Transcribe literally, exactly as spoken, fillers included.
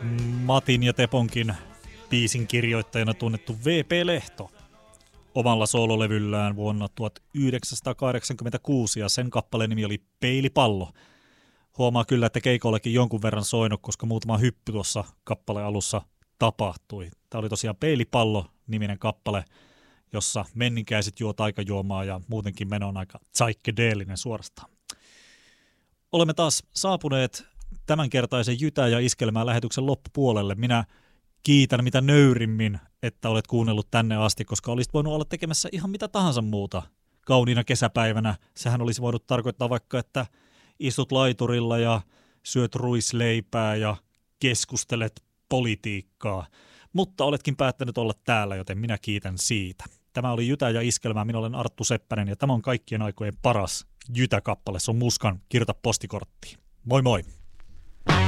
Matin ja Teponkin biisin kirjoittajana tunnettu V P Lehto omalla soololevyllään vuonna tuhatyhdeksänsataakahdeksankymmentäkuusi, ja sen kappaleen nimi oli Peilipallo. Huomaa kyllä, että keikollekin jonkun verran soinut, koska muutama hyppy tuossa kappaleen alussa tapahtui. Tämä oli tosiaan Peilipallo-niminen kappale, jossa menninkäiset juo taikajuomaa ja muutenkin meno on aika psykedeellinen suorastaan. Olemme taas saapuneet tämänkertaisen Jytä ja Iskelmää lähetyksen loppupuolelle. Minä kiitän mitä nöyrimmin, että olet kuunnellut tänne asti, koska olisit voinut olla tekemässä ihan mitä tahansa muuta kauniina kesäpäivänä. Sehän olisi voinut tarkoittaa vaikka, että istut laiturilla ja syöt ruisleipää ja keskustelet politiikkaa. Mutta oletkin päättänyt olla täällä, joten minä kiitän siitä. Tämä oli Jytä ja Iskelmää. Minä olen Arttu Seppänen ja tämä on kaikkien aikojen paras Jytä-kappale. Se on Muskan Kirjoita postikorttiin. Moi moi!